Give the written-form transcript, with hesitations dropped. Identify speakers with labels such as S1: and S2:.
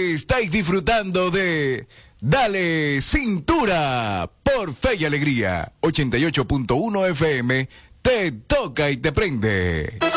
S1: Estáis disfrutando de Dale Cintura por Fe y Alegría. 88.1 FM. Te toca y te prende.